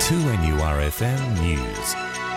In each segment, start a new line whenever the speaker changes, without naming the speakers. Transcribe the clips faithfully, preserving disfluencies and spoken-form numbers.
two N U R F M News.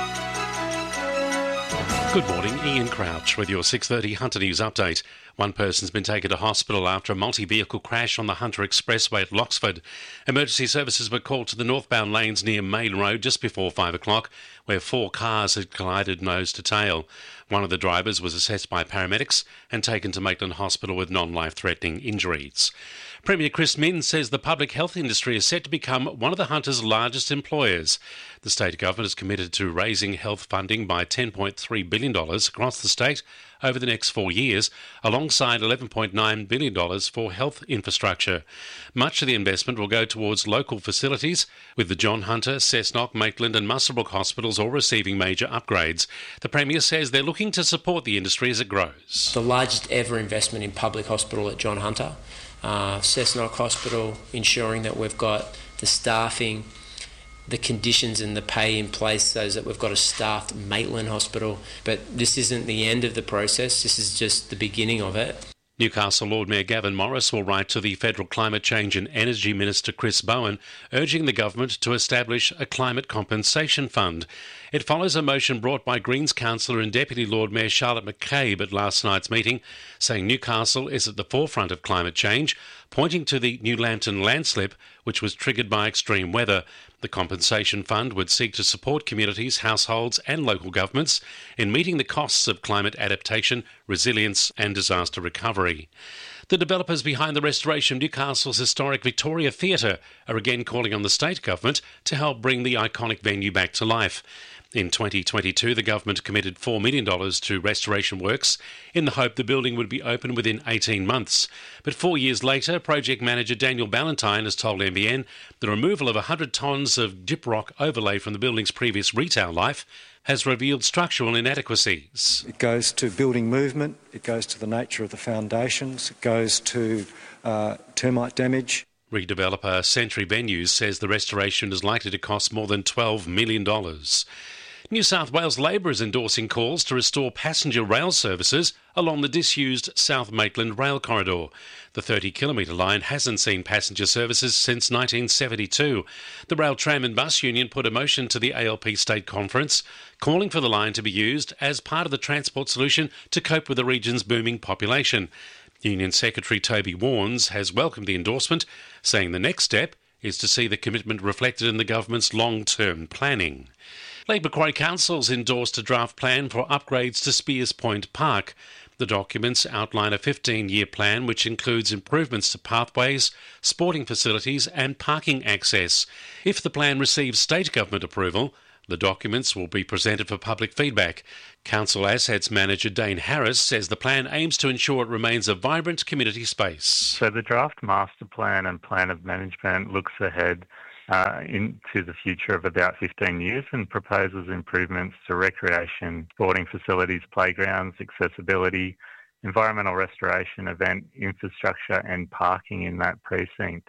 Good morning, Ian Crouch with your six thirty Hunter News update. One person's been taken to hospital after a multi-vehicle crash on the Hunter Expressway at Loxford. Emergency services were called to the northbound lanes near Main Road just before five o'clock, where four cars had collided nose to tail. One of the drivers was assessed by paramedics and taken to Maitland Hospital with non-life-threatening injuries. Premier Chris Minns says the public health industry is set to become one of the Hunter's largest employers. The state government is committed to raising health funding by ten point three billion dollars across the state over the next four years, alongside eleven point nine billion dollars for health infrastructure. Much of the investment will go towards local facilities, with the John Hunter, Cessnock, Maitland and Muswellbrook hospitals all receiving major upgrades. The Premier says they're looking to support the industry as it grows.
The largest ever investment in public hospital at John Hunter. Uh, Cessnock Hospital, ensuring that we've got the staffing, the conditions and the pay in place so that we've got a staffed Maitland Hospital. But this isn't the end of the process, this is just the beginning of it.
Newcastle Lord Mayor Gavin Morris will write to the Federal Climate Change and Energy Minister Chris Bowen, urging the government to establish a climate compensation fund. It follows a motion brought by Greens councillor and Deputy Lord Mayor Charlotte McCabe at last night's meeting, saying Newcastle is at the forefront of climate change, pointing to the New Lambton landslip, which was triggered by extreme weather. The compensation fund would seek to support communities, households and local governments in meeting the costs of climate adaptation, resilience and disaster recovery. The developers behind the restoration of Newcastle's historic Victoria Theatre are again calling on the state government to help bring the iconic venue back to life. In twenty twenty-two, the government committed four million dollars to restoration works in the hope the building would be open within eighteen months. But four years later, project manager Daniel Ballantyne has told M B N the removal of one hundred tonnes of gyprock overlay from the building's previous retail life has revealed structural inadequacies.
It goes to building movement, it goes to the nature of the foundations, it goes to uh, termite damage.
Redeveloper Century Venues says the restoration is likely to cost more than twelve million dollars. New South Wales Labor is endorsing calls to restore passenger rail services along the disused South Maitland rail corridor. The thirty kilometre line hasn't seen passenger services since nineteen seventy-two. The Rail, Tram and Bus Union put a motion to the A L P State Conference calling for the line to be used as part of the transport solution to cope with the region's booming population. Union Secretary Toby Warnes has welcomed the endorsement, saying the next step is to see the commitment reflected in the government's long-term planning. Lake Macquarie Council's endorsed a draft plan for upgrades to Spears Point Park. The documents outline a fifteen-year plan which includes improvements to pathways, sporting facilities and parking access. If the plan receives state government approval, the documents will be presented for public feedback. Council Assets Manager Dane Harris says the plan aims to ensure it remains a vibrant community space.
So the draft master plan and plan of management looks ahead uh, into the future of about fifteen years and proposes improvements to recreation, sporting facilities, playgrounds, accessibility, environmental restoration, event infrastructure and parking in that precinct.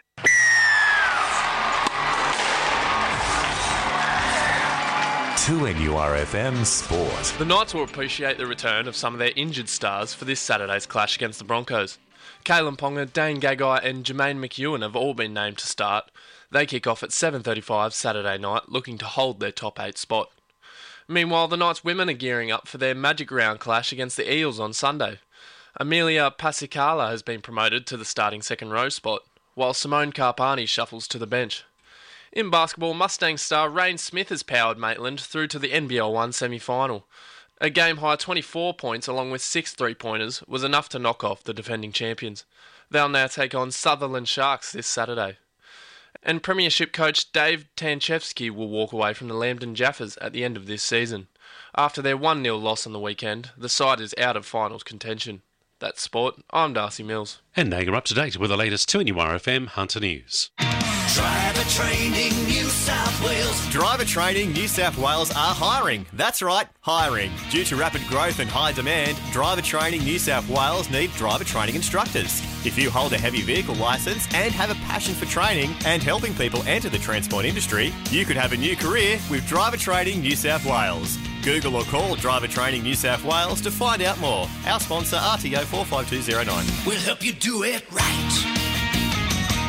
two N U R F M Sport.
The Knights will appreciate the return of some of their injured stars for this Saturday's clash against the Broncos. Kalen Ponga, Dane Gagai and Jermaine McEwen have all been named to start. They kick off at seven thirty-five Saturday night, looking to hold their top eight spot. Meanwhile, the Knights women are gearing up for their Magic Round clash against the Eels on Sunday. Amelia Pasicala has been promoted to the starting second row spot, while Simone Carpani shuffles to the bench. In basketball, Mustang star Rain Smith has powered Maitland through to the N B L one semi-final. A game-high twenty-four points along with six three-pointers was enough to knock off the defending champions. They'll now take on Sutherland Sharks this Saturday. And Premiership coach Dave Tanchevsky will walk away from the Lambton Jaffers at the end of this season. After their one nil loss on the weekend, the side is out of finals contention. That's sport. I'm Darcy Mills.
And now you're up to date with the latest two N U R F M Hunter News.
Driver Training New South Wales.
Driver Training New South Wales are hiring. That's right, hiring. Due to rapid growth and high demand, Driver Training New South Wales need driver training instructors. If you hold a heavy vehicle licence and have a passion for training and helping people enter the transport industry, you could have a new career with Driver Training New South Wales. Google or call Driver Training New South Wales to find out more. Our sponsor, R T O four five two zero nine.
We'll help you do it right.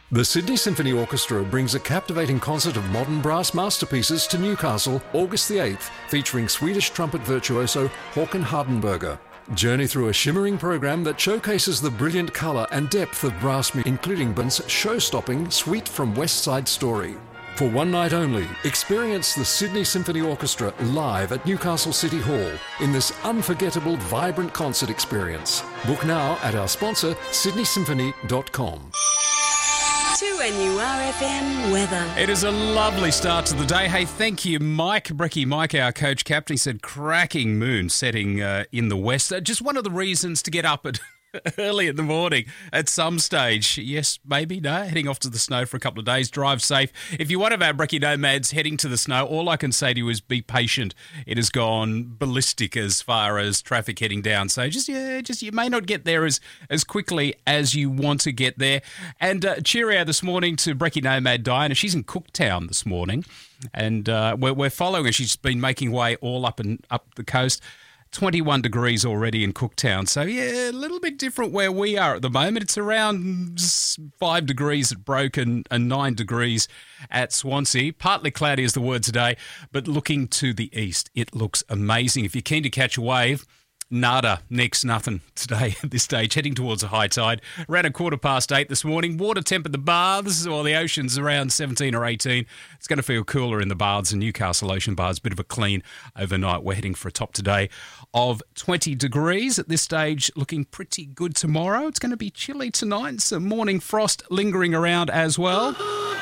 The Sydney Symphony Orchestra brings a captivating concert of modern brass masterpieces to Newcastle August the eighth, featuring Swedish trumpet virtuoso Håkan Hardenberger. Journey through a shimmering program that showcases the brilliant colour and depth of brass music, including Ben's show-stopping Suite from West Side Story. For one night only, experience the Sydney Symphony Orchestra live at Newcastle City Hall in this unforgettable, vibrant concert experience. Book now at our sponsor, sydney symphony dot com.
two N U R F M weather.
It is a lovely start to the day. Hey, thank you, Mike. Brecky Mike, our coach captain, he said cracking moon setting uh, in the west. Uh, just one of the reasons to get up at early in the morning at some stage. Yes, maybe, no, heading off to the snow for a couple of days. Drive safe. If you're one of our Brecky nomads heading to the snow, all I can say to you is be patient. It has gone ballistic as far as traffic heading down. So just, yeah, just you may not get there as, as quickly as you want to get there. And uh, cheerio this morning to Brecky nomad Diana. She's in Cooktown this morning, and uh, we're, we're following her. She's been making way all up and up the coast. twenty-one degrees already in Cooktown. So, yeah, a little bit different where we are at the moment. It's around five degrees at Broken and nine degrees at Swansea. Partly cloudy is the word today, but looking to the east, it looks amazing. If you're keen to catch a wave, nada, next nothing today at this stage, heading towards a high tide. Around a quarter past eight this morning. Water temp at the baths, or the ocean's around seventeen or eighteen. It's going to feel cooler in the baths, and Newcastle Ocean Baths, bit of a clean overnight. We're heading for a top today of twenty degrees. At this stage, looking pretty good tomorrow. It's going to be chilly tonight. Some morning frost lingering around as well.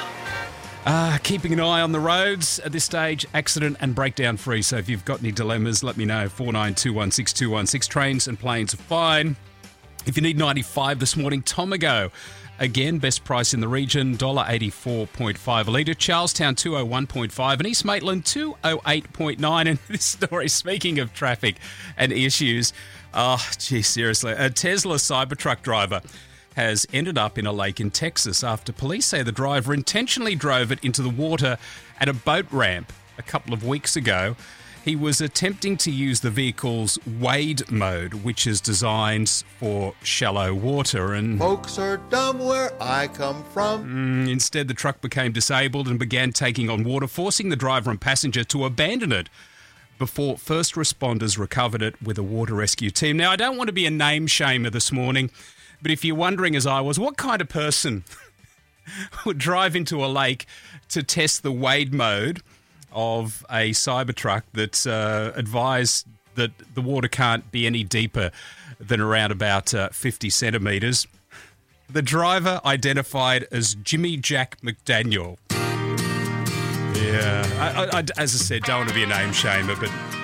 Uh, keeping an eye on the roads at this stage, accident and breakdown free. So if you've got any dilemmas, let me know. four nine two one six two one six. Trains and planes are fine. If you need ninety-five this morning, Tomago. Again, best price in the region, one dollar eighty-four point five a litre. Charlestown, two oh one point five. And East Maitland, two oh eight point nine. And this story, speaking of traffic and issues, oh, gee, seriously, a Tesla Cybertruck driver has ended up in a lake in Texas after police say the driver intentionally drove it into the water at a boat ramp a couple of weeks ago. He was attempting to use the vehicle's wade mode, which is designed for shallow water. And
folks are dumb where I come from.
Mm, instead, the truck became disabled and began taking on water, forcing the driver and passenger to abandon it before first responders recovered it with a water rescue team. Now, I don't want to be a name shamer this morning, but if you're wondering, as I was, what kind of person would drive into a lake to test the wade mode of a Cybertruck that uh, advised that the water can't be any deeper than around about uh, fifty centimetres? The driver identified as Jimmy Jack McDaniel. Yeah, I, I, I, as I said, don't want to be a name shamer, but